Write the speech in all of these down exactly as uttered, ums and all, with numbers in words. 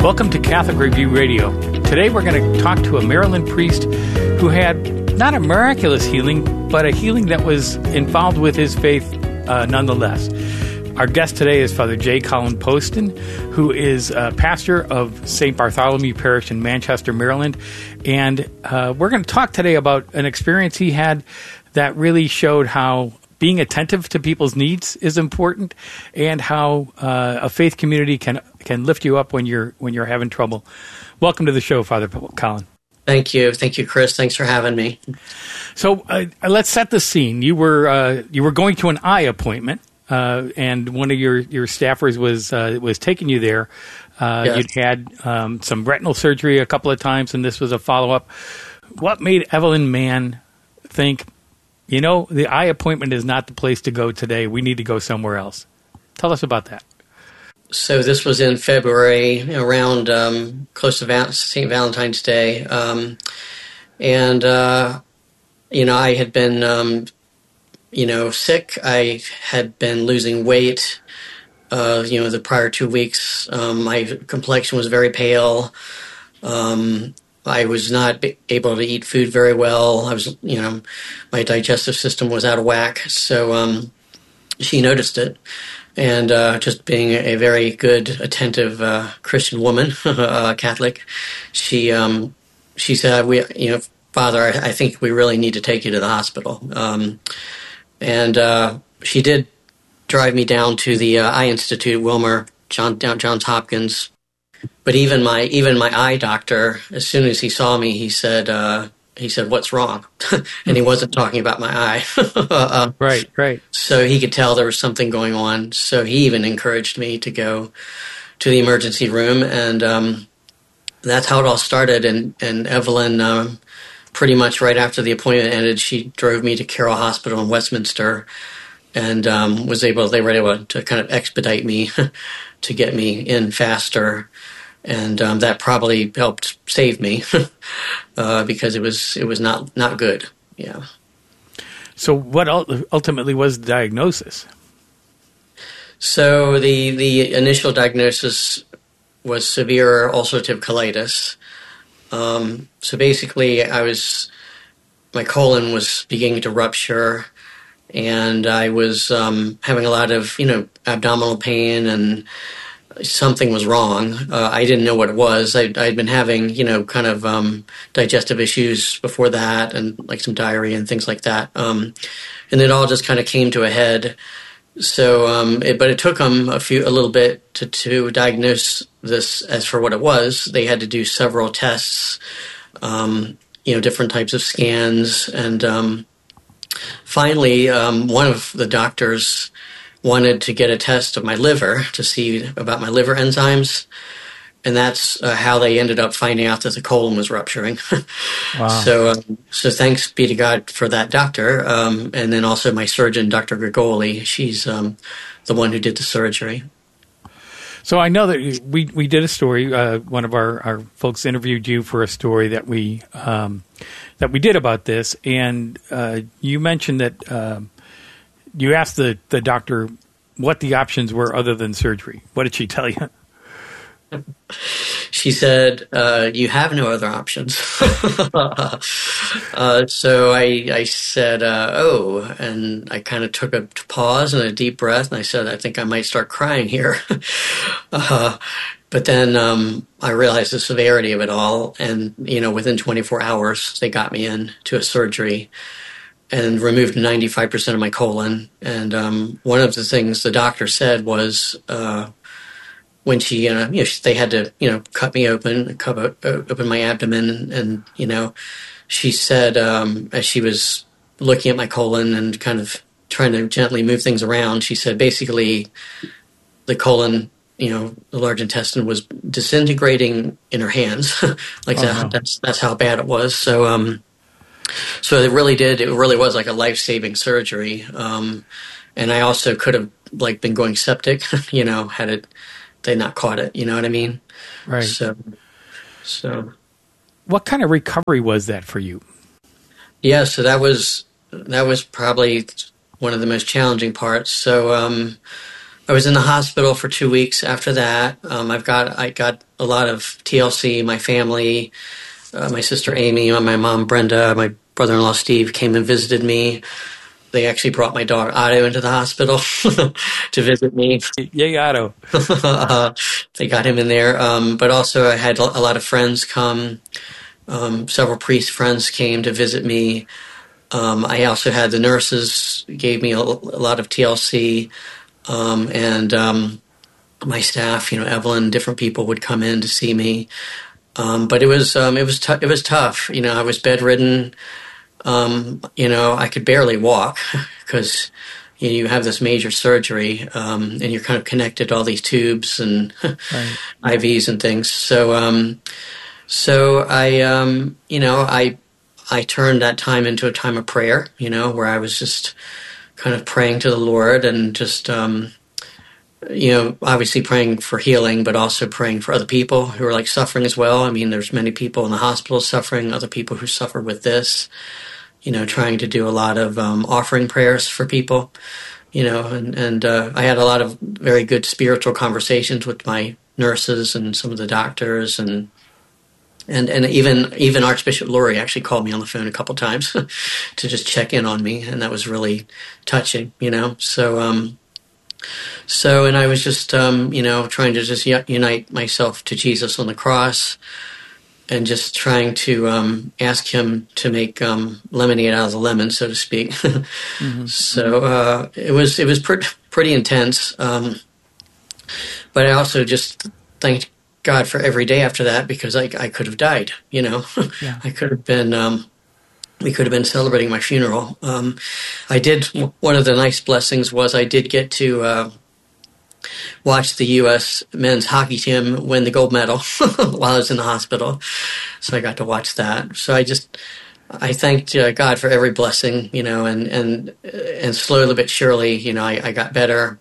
Welcome to Catholic Review Radio. Today we're going to talk to a Maryland priest who had not a miraculous healing, but a healing that was involved with his faith uh, nonetheless. Our guest today is Father J. Colin Poston, who is uh, pastor of Saint Bartholomew Parish in Manchester, Maryland. And uh, we're going to talk today about an experience he had that really showed how being attentive to people's needs is important, and how uh, a faith community can can lift you up when you're when you're having trouble. Welcome to the show, Father Colin. Thank you, thank you, Chris. Thanks for having me. So uh, let's set the scene. You were uh, you were going to an eye appointment, uh, and one of your, your staffers was uh, was taking you there. Uh, yes. You'd had um, some retinal surgery a couple of times, and this was a follow up. What made Evelyn Mann think, you know, the eye appointment is not the place to go today. We need to go somewhere else? Tell us about that. So this was in February, around um, close to Val- Saint Valentine's Day. Um, and, uh, you know, I had been, um, you know, sick. I had been losing weight, uh, you know, the prior two weeks. Um, my complexion was very pale. Um I was not able to eat food very well. I was, you know, my digestive system was out of whack. So um, she noticed it. And uh, just being a very good, attentive uh, Christian woman, uh, Catholic, she um, she said, "We, you know, Father, I, I think we really need to take you to the hospital." Um, and uh, she did drive me down to the uh, Eye Institute, Wilmer, John, down Johns Hopkins. But even my even my eye doctor, as soon as he saw me, he said, uh, he said, "What's wrong?" And he wasn't talking about my eye. uh, right, right. So he could tell there was something going on. So he even encouraged me to go to the emergency room, and um, that's how it all started. And and Evelyn, um, pretty much right after the appointment ended, she drove me to Carroll Hospital in Westminster, and um, was able. They were able to kind of expedite me to get me in faster. And um, that probably helped save me uh, because it was it was not, not good. Yeah. So what ultimately was the diagnosis? So the the initial diagnosis was severe ulcerative colitis. Um, so basically, I was my colon was beginning to rupture, and I was um, having a lot of you know abdominal pain, and something was wrong. Uh, I didn't know what it was. I, I'd been having, you know, kind of um, digestive issues before that, and like some diarrhea and things like that. Um, and it all just kind of came to a head. So, um, it, but it took them a few, a little bit to, to diagnose this as for what it was. They had to do several tests, um, you know, different types of scans, and um, finally, um, one of the doctors wanted to get a test of my liver to see about my liver enzymes, and that's uh, how they ended up finding out that the colon was rupturing. Wow. So, um, so thanks be to God for that doctor, um, and then also my surgeon, Doctor Grigoli. She's um, the one who did the surgery. So I know that we we did a story. Uh, one of our, our folks interviewed you for a story that we um, that we did about this, and uh, you mentioned that. Uh, You asked the, the doctor what the options were other than surgery. What did she tell you? She said, uh, you have no other options. uh, so I, I said, uh, oh, and I kind of took a pause and a deep breath, and I said, I think I might start crying here. uh, but then um, I realized the severity of it all, and, you know, within twenty-four hours, they got me in to a surgery and removed ninety-five percent of my colon. And um, one of the things the doctor said was uh, when she, uh, you know, they had to, you know, cut me open, cut open my abdomen, and, and you know, she said um, as she was looking at my colon and kind of trying to gently move things around, she said basically the colon, you know, the large intestine was disintegrating in her hands. like oh, that. No. That's that's how bad it was. So. Um, So it really did. It really was like a life-saving surgery, um, and I also could have like been going septic, you know, had it they not caught it. You know what I mean? Right. So, so what kind of recovery was that for you? Yeah, so that was that was probably one of the most challenging parts. So um, I was in the hospital for two weeks after that. Um, I've got I got a lot of T L C. My family, uh, my sister Amy, my mom Brenda, my brother-in-law Steve came and visited me. They actually brought my dog Otto into the hospital to visit me. Yay, Otto. uh, they got him in there. Um, but also I had a lot of friends come. Um, several priest friends came to visit me. Um, I also had the nurses gave me a, a lot of T L C. Um, and um, my staff, you know, Evelyn, different people would come in to see me. Um, but it was um, it was t- it was tough. You know, I was bedridden. Um, you know, I could barely walk because you know, you have this major surgery, um, and you're kind of connected to all these tubes and right. I Vs and things. So, um, so I, um, you know, I I turned that time into a time of prayer. You know, where I was just kind of praying to the Lord and just, um, you know, obviously praying for healing, but also praying for other people who are like suffering as well. I mean, there's many people in the hospital suffering, other people who suffer with this. You know, trying to do a lot of um, offering prayers for people, you know, and, and uh, I had a lot of very good spiritual conversations with my nurses and some of the doctors, and and and even even Archbishop Lurie actually called me on the phone a couple times to just check in on me, and that was really touching, you know. So, um, so and I was just, um, you know, trying to just unite myself to Jesus on the cross. And just trying to um, ask him to make um, lemonade out of the lemon, so to speak. mm-hmm. So uh, it was it was pre- pretty intense. Um, but I also just thanked God for every day after that because I, I could have died. You know, yeah. I could have been. Um, we could have been celebrating my funeral. Um, I did. One of the nice blessings was I did get to. Uh, watched the U S men's hockey team win the gold medal while I was in the hospital. So I got to watch that. So I just, I thanked uh, God for every blessing, you know, and, and, and slowly but surely, you know, I, I got better.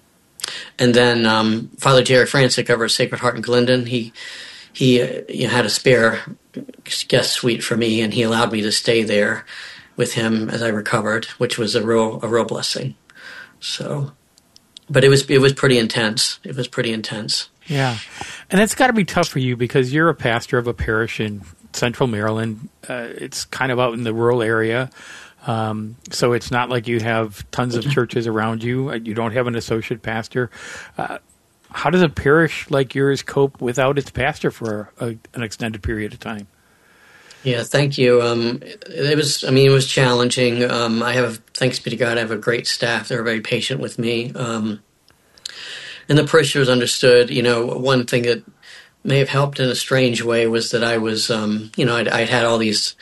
And then um, Father Jerry Francic over at Sacred Heart in Glendon, he, he uh, you know, had a spare guest suite for me, and he allowed me to stay there with him as I recovered, which was a real, a real blessing. So... But it was it was pretty intense. It was pretty intense. Yeah, and it's got to be tough for you because you're a pastor of a parish in Central Maryland. Uh, it's kind of out in the rural area, um, so it's not like you have tons of churches around you. You don't have an associate pastor. Uh, how does a parish like yours cope without its pastor for a, an extended period of time? Yeah, thank you. Um, it was, I mean, it was challenging. Um, I have, thanks be to God, I have a great staff. They're very patient with me. Um, and the parishioners understood, you know, one thing that may have helped in a strange way was that I was, um, you know, I'd, I'd had all these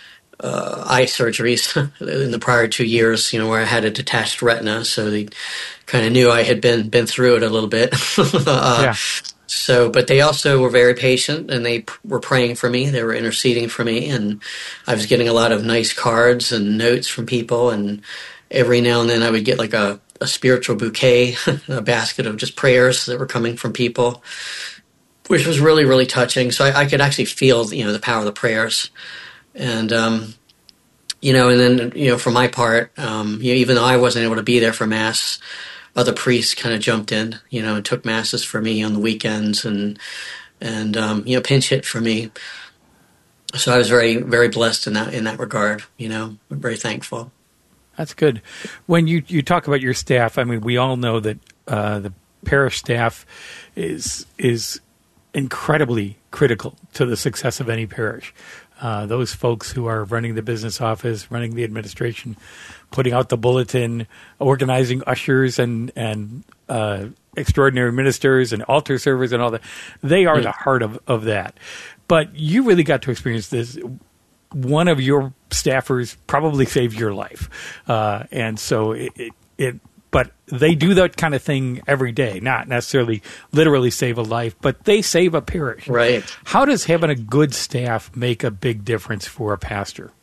uh, eye surgeries in the prior two years, you know, where I had a detached retina. So they kind of knew I had been, been through it a little bit. uh, yeah. So, but they also were very patient, and they p- were praying for me. They were interceding for me, and I was getting a lot of nice cards and notes from people. And every now and then, I would get like a, a spiritual bouquet, a basket of just prayers that were coming from people, which was really, really touching. So I, I could actually feel, you know, the power of the prayers, and um, you know, and then you know, for my part, um, you know, even though I wasn't able to be there for Mass, other priests kind of jumped in, you know, and took masses for me on the weekends and, and um, you know, pinch hit for me. So I was very, very blessed in that in that regard, you know, very thankful. That's good. When you, you talk about your staff, I mean, we all know that uh, the parish staff is is incredibly critical to the success of any parish. Uh, those folks who are running the business office, running the administration, putting out the bulletin, organizing ushers and and uh, extraordinary ministers and altar servers and all that, they are yeah. the heart of, of that. But you really got to experience this. One of your staffers probably saved your life. Uh, and so it, it, it But they do that kind of thing every day, not necessarily literally save a life, but they save a parish. Right. How does having a good staff make a big difference for a pastor?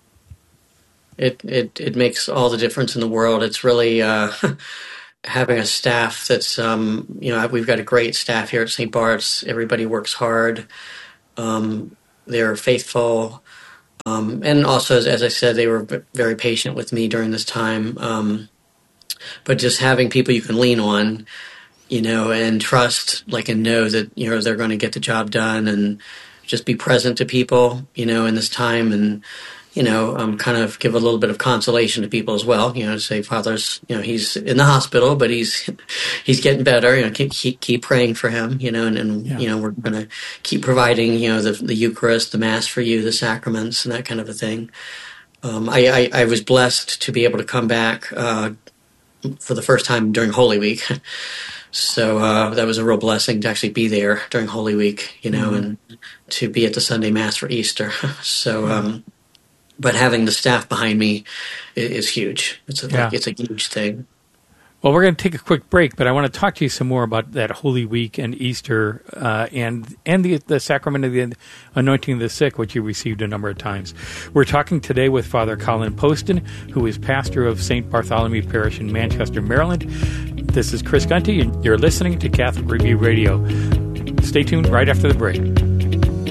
It it, it makes all the difference in the world. It's really uh, having a staff that's, um, you know, we've got a great staff here at Saint Bart's. Everybody works hard. Um, they're faithful. Um, and also, as, as I said, they were very patient with me during this time. Um But just having people you can lean on, you know, and trust, like, and know that, you know, they're going to get the job done, and just be present to people, you know, in this time, and, you know, um, kind of give a little bit of consolation to people as well, you know, to say, Father's, you know, he's in the hospital, but he's he's getting better, you know, keep keep, keep praying for him, you know, and, and yeah. you know, we're going to keep providing, you know, the, the Eucharist, the Mass for you, the sacraments, and that kind of a thing. Um, I, I, I was blessed to be able to come back uh, for the first time during Holy Week. So uh, that was a real blessing to actually be there during Holy Week, you know, mm-hmm. and to be at the Sunday Mass for Easter. So, um, but having the staff behind me is, is huge. It's a, yeah. like, it's a huge thing. Well, we're going to take a quick break, but I want to talk to you some more about that Holy Week and Easter uh, and and the, the sacrament of the anointing of the sick, which you received a number of times. We're talking today with Father Colin Poston, who is pastor of Saint Bartholomew Parish in Manchester, Maryland. This is Chris Gunty, and you're listening to Catholic Review Radio. Stay tuned right after the break.